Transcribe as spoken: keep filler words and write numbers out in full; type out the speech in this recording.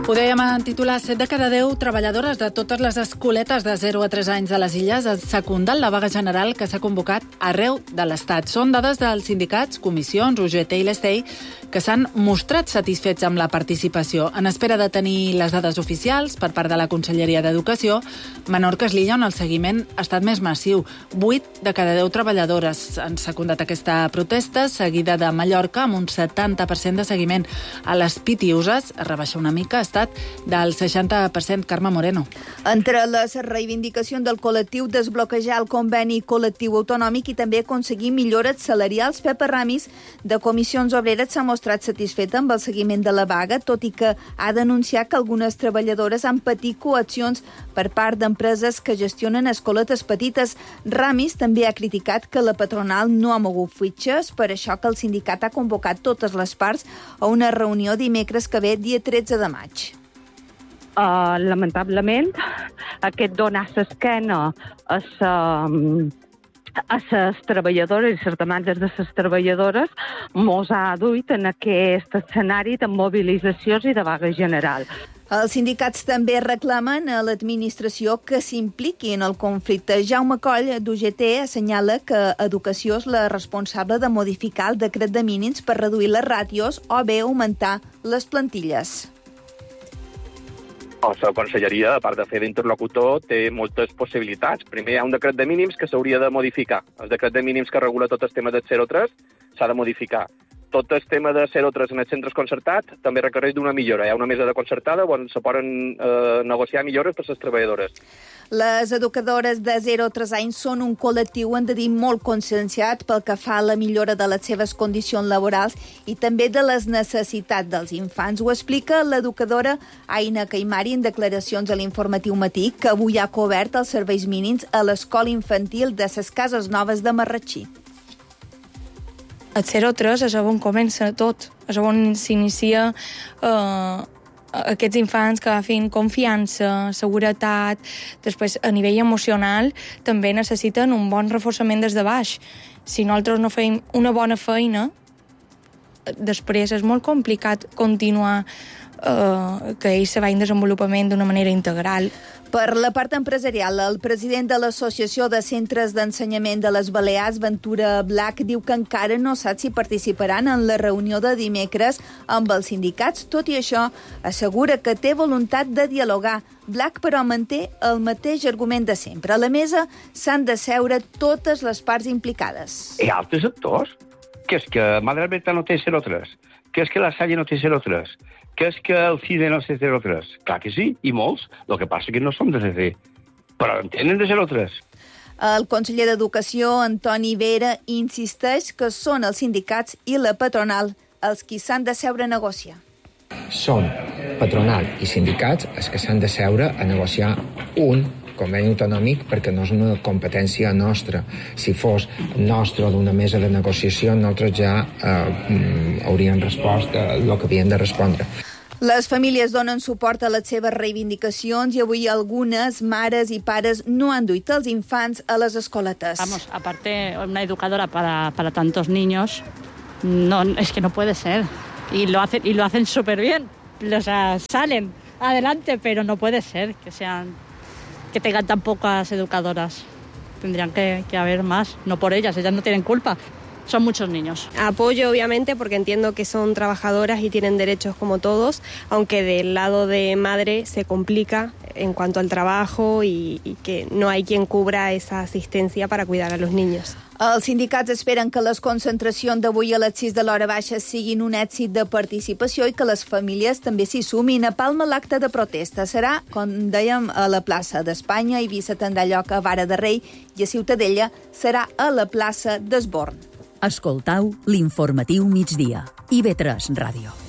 Ho dèiem en titular, set de cada deu treballadores de totes les escoletes de zero a tres anys de les Illes secunden la vaga general que s'ha convocat arreu de l'Estat. Són dades dels sindicats, comissions, U G T i l'E S T E I, que s'han mostrat satisfets amb la participació. En espera de tenir les dades oficials per part de la Conselleria d'Educació, Menorca és l'illa on el seguiment ha estat més massiu. Vuit de cada deu treballadores han secundat aquesta protesta, seguida de Mallorca, amb un setanta per cent de seguiment. A les Pitiuses es rebaixa una mica, ha estat del seixanta per cent. Carme Moreno. Entre les reivindicacions del col·lectiu, desbloquejar el conveni col·lectiu autonòmic i també aconseguir millores salarials, Pepa Ramis, de Comissions Obreres, s'ha mostrat satisfeta amb el seguiment de la vaga, tot i que ha denunciat que algunes treballadores han patit coaccions per part d'empreses que gestionen escoletes petites. Ramis també ha criticat que la patronal no ha mogut fitxes, per això que el sindicat ha convocat totes les parts a una reunió dimecres que ve, dia tretze de maig. Uh, lamentablement, aquest donar l'esquena a les a les treballadores i les demandes de les treballadores mos ha duit en aquest escenari de mobilitzacions i de vaga general. Els sindicats també reclamen a l'administració que s'impliqui en el conflicte. Jaume Coll, d'U G T, assenyala que Educació és la responsable de modificar el decret de mínims per reduir les ràtios o bé augmentar les plantilles. La Conselleria, a part de fer d'interlocutor, té moltes possibilitats. Primer, hi ha un decret de mínims que s'hauria de modificar. El decret de mínims que regula tot el tema del zero tres s'ha de modificar. Tot el tema de zero tres en els centres concertats també requereix d'una millora. Hi ha una mesa de concertada on se poden eh, negociar millores per a les treballadores. Les educadores de zero a tres anys són un col·lectiu, hem de dir, molt conscienciat pel que fa a la millora de les seves condicions laborals i també de les necessitats dels infants. Ho explica l'educadora Aina Caimari en declaracions a l'Informatiu Matí, que avui ha cobert els serveis mínims a l'escola infantil de les Cases Noves de Marratxí. El zero tres és on comença tot, és on s'inicia eh, aquests infants que agafin confiança, seguretat. Després, a nivell emocional, també necessiten un bon reforçament des de baix. Si nosaltres no fem una bona feina, després és molt complicat continuar eh, que ells se vagin desenvolupament d'una manera integral. Per la part empresarial, el president de l'Associació de Centres d'Ensenyament de les Balears, Ventura Black, diu que encara no sap si participaran en la reunió de dimecres amb els sindicats. Tot i això, assegura que té voluntat de dialogar. Black, però, manté el mateix argument de sempre. A la mesa s'han de seure totes les parts implicades. Hi ha altres actors? Que és que Madre Alberta no té zero tres? Que és que la Salle no té zero tres? Que és que el C I D E no té zero tres? Clar que sí, i molts. El que passa és que no som de C C, però en tenen de zero tres. El conseller d'Educació, Antoni Vera, insisteix que són els sindicats i la patronal els qui s'han de seure a negociar. Són patronal i sindicats els que s'han de seure a negociar un conveni autonòmic, perquè no és una competència nostra. Si fos nostra d'una mesa de negociació, nosaltres ja eh, hauríem respost a el que havien de respondre. Les famílies donen suport a les seves reivindicacions i avui algunes mares y pares no han duit els infants a les escoletes. Vamos, aparte, una educadora para, para tantos niños, no, es que no puede ser. Y lo hacen, y lo hacen súper bien. O sea, salen adelante, pero no puede ser que sean... que tengan tan pocas educadoras. Tendrían que, que haber más, no por ellas, ellas no tienen culpa. Son muchos niños. Apoyo, obviamente, porque entiendo que son trabajadoras y tienen derechos como todos, aunque del lado de madre se complica en cuanto al trabajo y, y que no hay quien cubra esa asistencia para cuidar a los niños. Els sindicats esperen que les concentracions d'avui a les sis de l'hora baixa siguin un èxit de participació i que les famílies també s'hi sumin. A Palma l'acte de protesta serà, com dèiem, a la plaça d'Espanya, a Eivissa tindrà lloc a Vara de Rei i a Ciutadella serà a la plaça d'Esborn. Escoltau l'informatiu migdia. I V tres Ràdio.